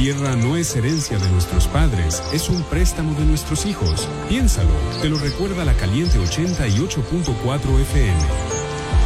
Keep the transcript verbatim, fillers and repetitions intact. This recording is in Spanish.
tierra no es herencia de nuestros padres, es un préstamo de nuestros hijos. Piénsalo, te lo recuerda la Caliente ochenta y ocho punto cuatro F M.